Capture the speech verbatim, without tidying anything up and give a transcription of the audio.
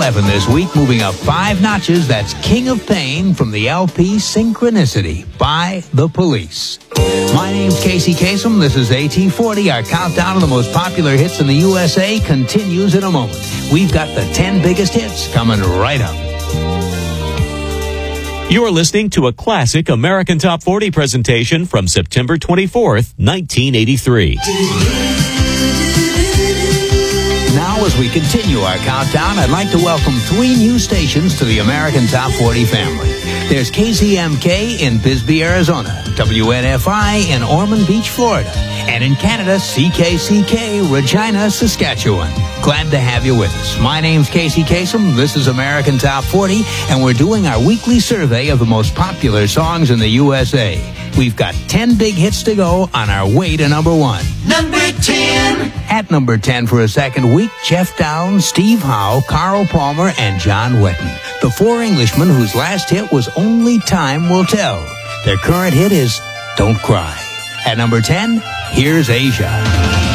eleven this week, moving up five notches. That's King of Pain from the L P Synchronicity by The Police. My name's Casey Kasem. This is A T forty. Our countdown of the most popular hits in the U S A continues in a moment. We've got the ten biggest hits coming right up. You're listening to a classic American Top forty presentation from September twenty-fourth, nineteen eighty-three. Now, as we continue our countdown, I'd like to welcome three new stations to the American Top forty family. There's K Z M K in Bisbee, Arizona, W N F I in Ormond Beach, Florida, and in Canada, C K C K, Regina, Saskatchewan. Glad to have you with us. My name's Casey Kasem. This is American Top forty, and we're doing our weekly survey of the most popular songs in the U S A. We've got ten big hits to go on our way to number one. Number ten. At number ten for a second week, Jeff Downs, Steve Howe, Carl Palmer, and John Wetton. The four Englishmen whose last hit was Only Time Will Tell. Their current hit is Don't Cry. At number ten, here's Asia.